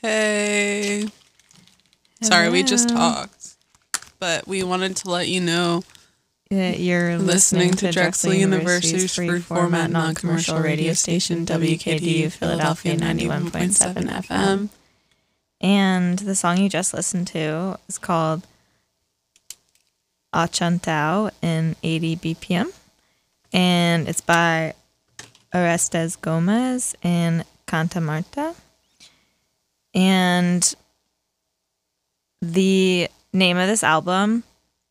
Hey. Sorry, we just talked. But we wanted to let you know you're listening to Drexel University's free format non-commercial radio station WKDU Philadelphia 91.7 FM. And the song you just listened to is called Achantao in 80 BPM. And it's by Orestes Gomez and Canta Marta. And the name of this album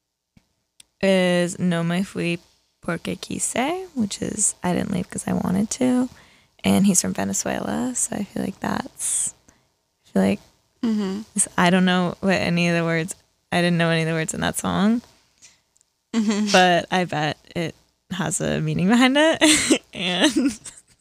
is No Me Fui Porque Quise, which is I didn't leave because I wanted to. And he's from Venezuela, so I feel like I don't know what any of the words, I didn't know any of the words in that song, but I bet it has a meaning behind it. And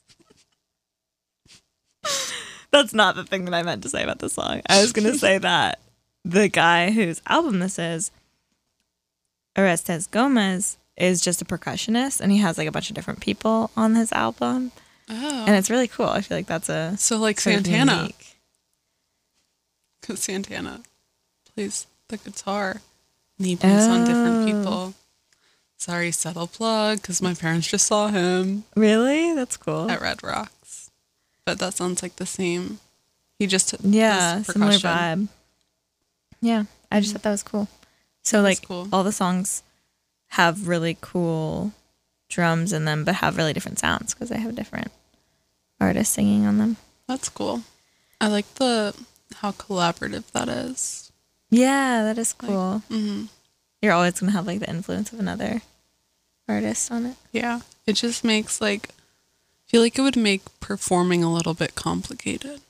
that's not the thing that I meant to say about the song. I was going to say that the guy whose album this is, Orestes Gomez, is just a percussionist, and he has like a bunch of different people on his album. Oh. And it's really cool. I feel like that's so like Santana. Because Santana plays the guitar, and he plays on different people. Sorry, subtle plug, because my parents just saw him. Really? That's cool. At Red Rocks. But that sounds like the same. He just similar vibe. Yeah, I just thought that was cool. So like all the songs have really cool drums in them, but have really different sounds because they have different artists singing on them. That's cool. I like how collaborative that is. Yeah, that is cool. You're always gonna have like the influence of another artist on it. Yeah, it just makes I feel like it would make performing a little bit complicated.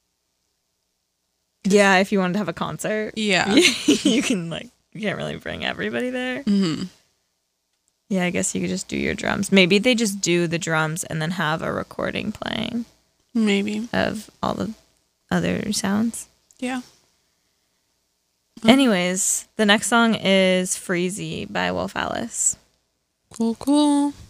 Yeah, if you wanted to have a concert. Yeah. You can't really bring everybody there. Mm-hmm. Yeah, I guess you could just do your drums. Maybe they just do the drums and then have a recording playing. Maybe. Of all the other sounds. Yeah. Anyways, the next song is Freezy by Wolf Alice. Cool.